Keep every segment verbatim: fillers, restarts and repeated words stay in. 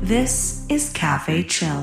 This is Cafe Chill.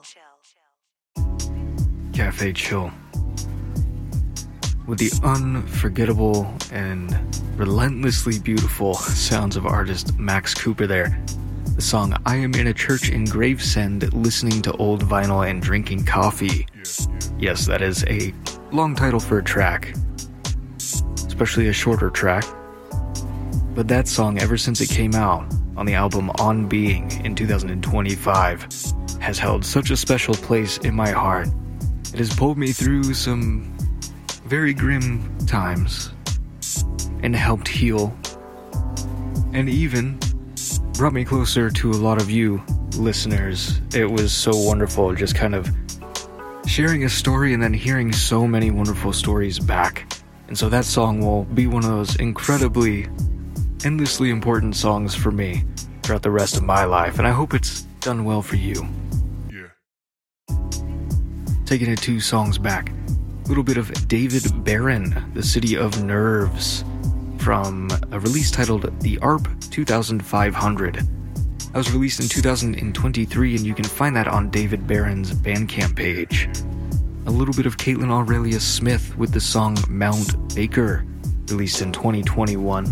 Cafe Chill. With the unforgettable and relentlessly beautiful sounds of artist Max Cooper there. The song I Am in a Church in Gravesend listening to old vinyl and drinking coffee. Yes, that is a long title for a track. Especially a shorter track. But that song, ever since it came out on the album On Being in two thousand twenty-five, has held such a special place in my heart. It has pulled me through some very grim times and helped heal, and even brought me closer to a lot of you listeners. It was so wonderful just kind of sharing a story and then hearing so many wonderful stories back. And so that song will be one of those incredibly, endlessly important songs for me throughout the rest of my life, and I hope it's done well for you. Yeah. Taking it two songs back, a little bit of David Barron, The City of Nerves, from a release titled The A R P twenty-five hundred. That was released in two thousand twenty-three, and you can find that on David Barron's Bandcamp page. A little bit of Caitlin Aurelia Smith with the song Mount Baker, released in twenty twenty-one.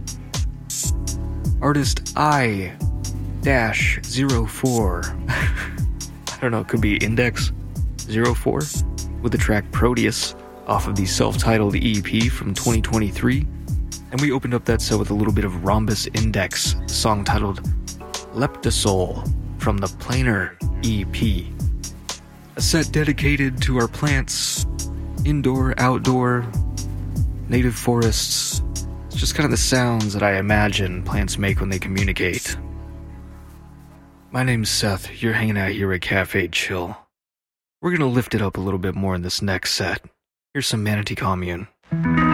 Artist I dash zero four. I don't know, it could be Index zero four, with the track Proteus off of the self-titled E P from twenty twenty-three. And we opened up that set with a little bit of Rhombus Index, a song titled Leptosol from the Planar E P. A set dedicated to our plants, indoor, outdoor, native forests. It's just kind of the sounds that I imagine plants make when they communicate. My name's Seth, you're hanging out here at Cafe Chill. We're gonna lift it up a little bit more in this next set. Here's some Manatee Commune.